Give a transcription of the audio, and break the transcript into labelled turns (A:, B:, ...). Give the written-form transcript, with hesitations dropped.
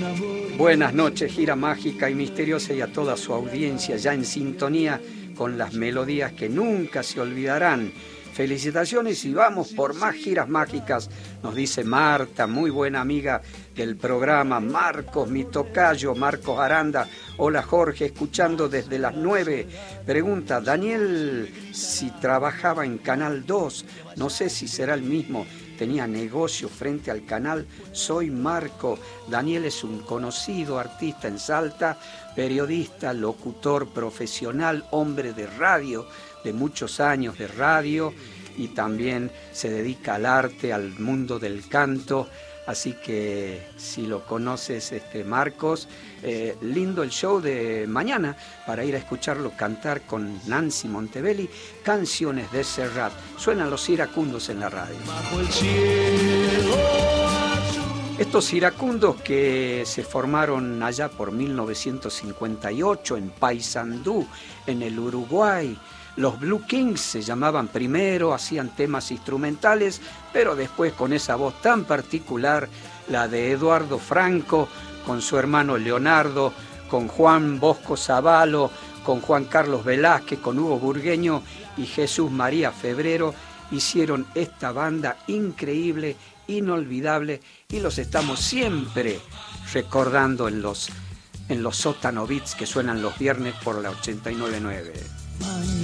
A: Buenas noches, gira mágica y misteriosa, y a toda su audiencia ya en sintonía con las melodías que nunca se olvidarán. Felicitaciones y vamos por más giras mágicas, nos dice Marta, muy buena amiga del programa. Marcos, mi tocayo, Marcos Aranda. Hola Jorge, escuchando desde las 9. Pregunta, Daniel, si trabajaba en Canal 2, no sé si será el mismo. Tenía negocio frente al canal. Soy Marco. Daniel es un conocido artista en Salta, periodista, locutor profesional, hombre de radio, de muchos años de radio, y también se dedica al arte, al mundo del canto. Así que si lo conoces, Marcos, lindo el show de mañana para ir a escucharlo cantar con Nancy Montebelli, canciones de Serrat. Suenan los iracundos en la radio. Bajo el cielo. Estos iracundos que se formaron allá por 1958 en Paysandú, en el Uruguay. Los Blue Kings se llamaban primero, hacían temas instrumentales, pero después con esa voz tan particular, la de Eduardo Franco, con su hermano Leonardo, con Juan Bosco Zavalo, con Juan Carlos Velázquez, con Hugo Burgueño y Jesús María Febrero, hicieron esta banda increíble, inolvidable, y los estamos siempre recordando en los Sótano Beats que suenan los viernes por la 89.9.